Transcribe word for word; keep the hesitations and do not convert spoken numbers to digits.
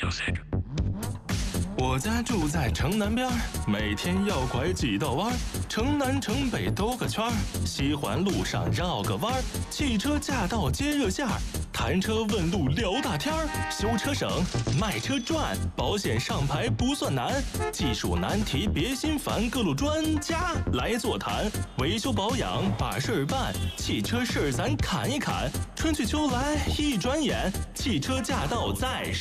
我家住在城南边，每天要拐几道弯，城南城北兜个圈，西环路上绕个弯，汽车驾到接热线，谈车问路聊大天儿，修车省，卖车赚，保险上牌不算难，技术难题别心烦，各路专家来座谈，维修保养把事儿办，汽车事儿咱侃一侃，春去秋来一转眼，汽车驾到在